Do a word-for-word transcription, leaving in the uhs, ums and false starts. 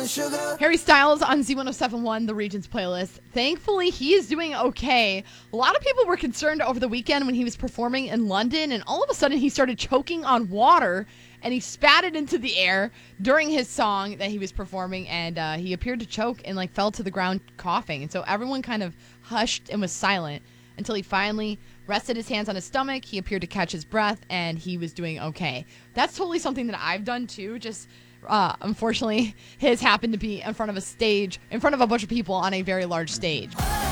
Harry Styles on Z one oh seven point one, the Regions playlist. Thankfully, he is doing okay. A lot of people were concerned over the weekend when he was performing in London, and all of a sudden he started choking on water, and he spat it into the air during his song that he was performing, and uh, he appeared to choke and like fell to the ground coughing. And so everyone kind of hushed and was silent until he finally rested his hands on his stomach. He appeared to catch his breath, and he was doing okay. That's totally something that I've done too, just... Uh, unfortunately, his happened to be in front of a stage, in front of a bunch of people on a very large stage.